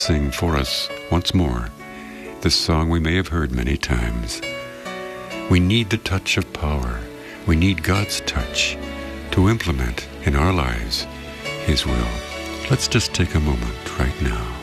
Sing for us once more this song we may have heard many times. We need the touch of power. We need God's touch to implement in our lives His will. Let's just take a moment right now.